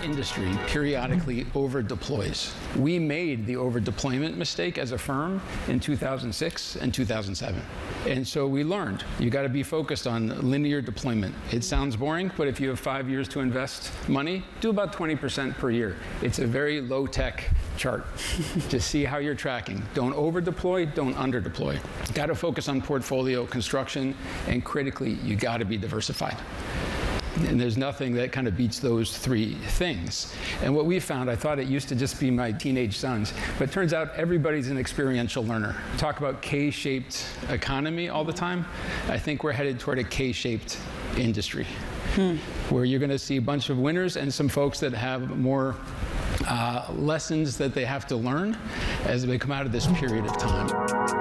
industry periodically over-deploys. We made the over-deployment mistake as a firm in 2006 and 2007. And so we learned, you got to be focused on linear deployment. It sounds boring, but if you have 5 years to invest money, do about 20% per year. It's a very low-tech chart to see how you're tracking. Don't over-deploy, don't under-deploy. Got to focus on portfolio construction, and critically, you got to be diversified. And there's nothing that kind of beats those three things. And what we found, I thought it used to just be my teenage sons, but it turns out everybody's an experiential learner. Talk about K-shaped economy all the time. I think we're headed toward a K-shaped industry, where you're going to see a bunch of winners and some folks that have more lessons that they have to learn as they come out of this period of time.